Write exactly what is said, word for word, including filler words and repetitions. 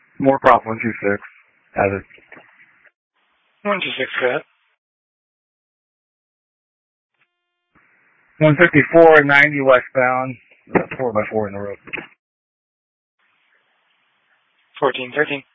More prop one two six. Has it. one two six, go ahead. one fifty-four, ninety westbound. four by four in the road. fourteen thirteen.